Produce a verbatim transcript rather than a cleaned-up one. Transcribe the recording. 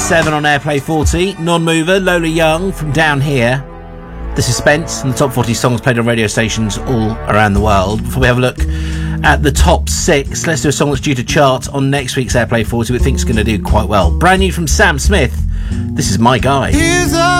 seven on Airplay forty. Non-mover, Lola Young from Down Here. The Suspense and the top forty songs played on radio stations all around the world. Before we have a look at the top six, let's do a song that's due to chart on next week's Airplay forty we think is going to do quite well. Brand new from Sam Smith. This is My Guy. Here's a